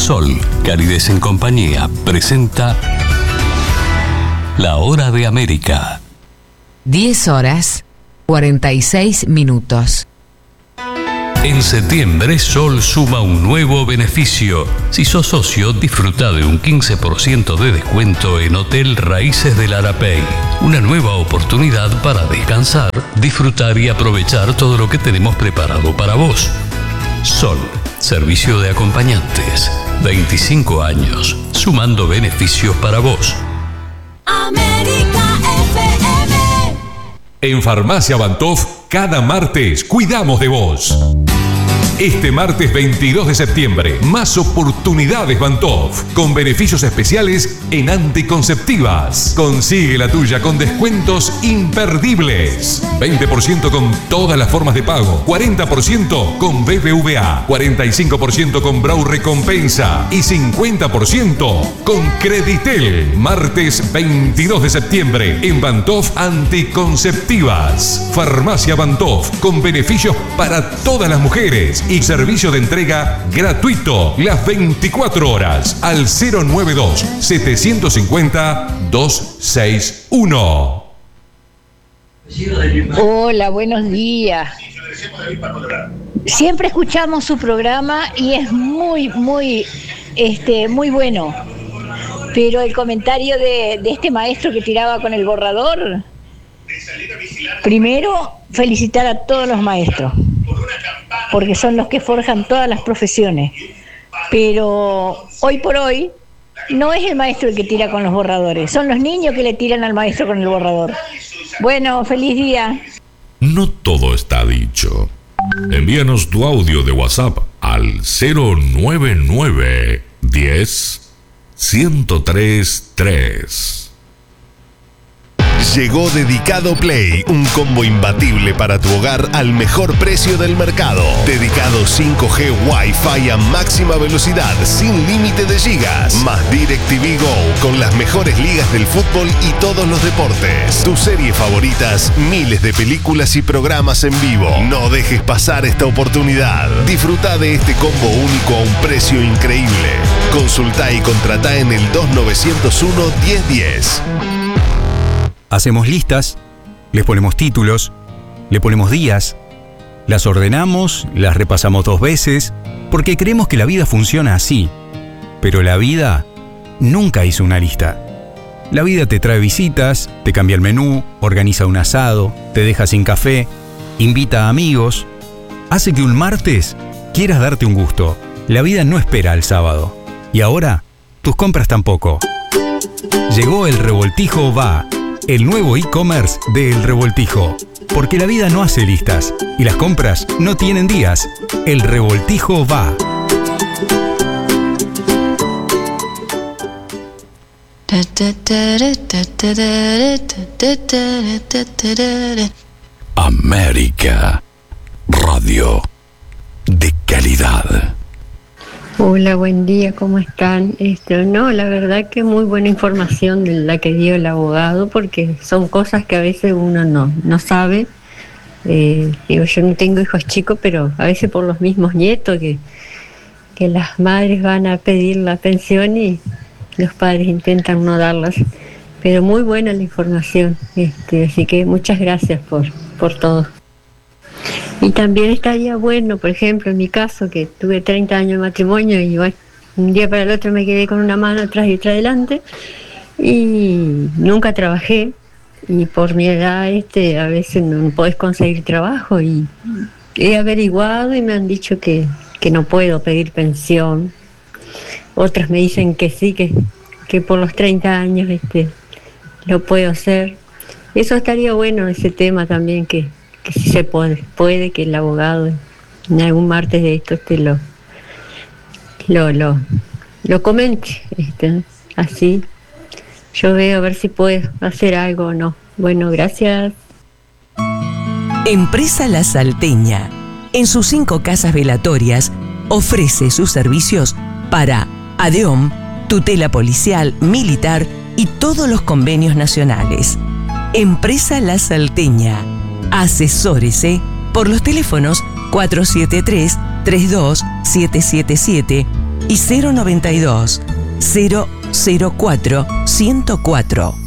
Sol, Calidez en Compañía, presenta La Hora de América. 10 horas, 46 minutos. En septiembre, Sol suma un nuevo beneficio. Si sos socio, disfruta de un 15% de descuento en Hotel Raíces del Arapey. Una nueva oportunidad para descansar, disfrutar y aprovechar todo lo que tenemos preparado para vos. Sol, servicio de acompañantes. 25 años, sumando beneficios para vos. América FM. En Farmacia Bantov, cada martes cuidamos de vos. Este martes 22 de septiembre, más oportunidades Bantov, con beneficios especiales en anticonceptivas. Consigue la tuya con descuentos imperdibles. 20% con todas las formas de pago, 40% con BBVA, 45% con Brau Recompensa y 50% con Creditel. Martes 22 de septiembre, en Bantov Anticonceptivas. Farmacia Bantov, con beneficios para todas las mujeres y servicio de entrega gratuito las 24 horas al 092-750-261. Hola, buenos días. Siempre escuchamos su programa y es muy bueno. Pero el comentario de este maestro que tiraba con el borrador, primero felicitar a todos los maestros, porque son los que forjan todas las profesiones. Pero hoy por hoy no es el maestro el que tira con los borradores, son los niños que le tiran al maestro con el borrador. Bueno, feliz día. No todo está dicho. Envíanos tu audio de WhatsApp al 099 10 1033 3. Llegó Dedicado Play, un combo imbatible para tu hogar al mejor precio del mercado. Dedicado 5G Wi-Fi a máxima velocidad, sin límite de gigas. Más DirecTV Go, con las mejores ligas del fútbol y todos los deportes. Tus series favoritas, miles de películas y programas en vivo. No dejes pasar esta oportunidad. Disfruta de este combo único a un precio increíble. Consulta y contrata en el 2901-1010. Hacemos listas, les ponemos títulos, le ponemos días, las ordenamos, las repasamos 2 veces, porque creemos que la vida funciona así. Pero la vida nunca hizo una lista. La vida te trae visitas, te cambia el menú, organiza un asado, te deja sin café, invita a amigos, hace que un martes quieras darte un gusto. La vida no espera al sábado. Y ahora, tus compras tampoco. Llegó el Revoltijo Va, el nuevo e-commerce de El Revoltijo. Porque la vida no hace listas y las compras no tienen días. El Revoltijo Va. América Radio de calidad. Hola, buen día, ¿cómo están? No, la verdad que muy buena información de la que dio el abogado, porque son cosas que a veces uno no sabe. Yo no tengo hijos chicos, pero a veces por los mismos nietos que las madres van a pedir la pensión y los padres intentan no darlas. Pero muy buena la información, así que muchas gracias por todo. Y también estaría bueno, por ejemplo, en mi caso, que tuve 30 años de matrimonio y bueno, un día para el otro me quedé con una mano atrás y otra adelante y nunca trabajé, y por mi edad a veces no podés conseguir trabajo, y he averiguado y me han dicho que no puedo pedir pensión. Otras me dicen que sí, que por los 30 años lo puedo hacer. Eso estaría bueno, ese tema también, que si se puede que el abogado en algún martes de esto lo comente, así yo veo a ver si puedo hacer algo o no. Bueno, gracias. Empresa La Salteña, en sus 5 casas velatorias, ofrece sus servicios para ADEOM, tutela policial, militar y todos los convenios nacionales. Empresa La Salteña. Asesórese por los teléfonos 473-32777 y 092 004 104.